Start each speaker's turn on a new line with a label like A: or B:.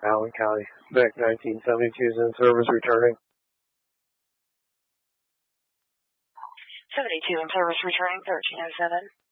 A: Allen County. Vic 1972 is in service returning.
B: 72 in service returning 1307.